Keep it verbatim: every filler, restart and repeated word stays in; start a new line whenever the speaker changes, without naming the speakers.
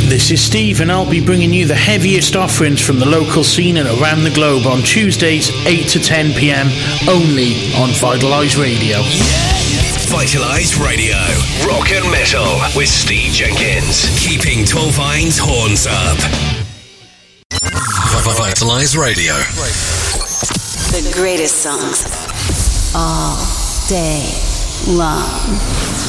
This is Steve, and I'll be bringing you the heaviest offerings from the local scene and around the globe on Tuesdays, eight to ten p.m, only on Vitalise Radio.
Vitalise Radio. Rock and metal with Steve Jenkins. Keeping twelve Iron's horns up. Vitalise Radio.
The greatest songs all day long.